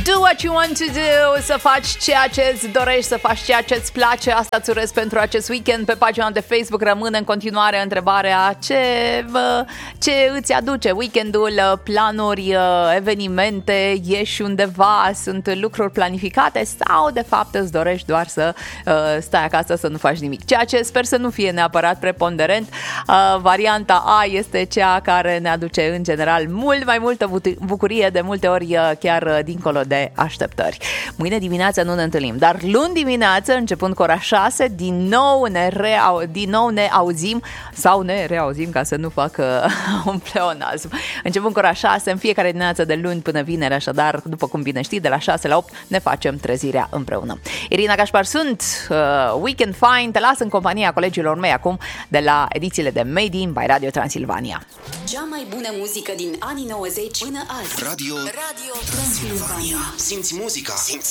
Do what you want to do, să faci ceea ce îți dorești, să faci ceea ce îți place. Asta îți urez pentru acest weekend. Pe pagina de Facebook rămâne în continuare întrebarea ce îți aduce weekendul, planuri, evenimente, ieși undeva, sunt lucruri planificate sau de fapt îți dorești doar să stai acasă, să nu faci nimic. Ceea ce sper să nu fie neapărat preponderent. Varianta A este cea care ne aduce în general mult mai multă bucurie, de multe ori chiar dincolo de așteptări. Mâine dimineață nu ne întâlnim, dar luni dimineață, începând cu ora 6, din nou ne auzim sau ne reauzim, ca să nu fac un pleonasm. Începând cu ora 6, în fiecare dimineață de luni până vineri, așadar, după cum bine știi, de la 6 la 8 ne facem trezirea împreună. Irina Gașpar sunt, Weekend Fine, te las în compania colegilor mei acum de la edițiile de Made in by Radio Transilvania. Cea mai bună muzică din anii 90 până azi. Radio Transilvania. Simți muzica.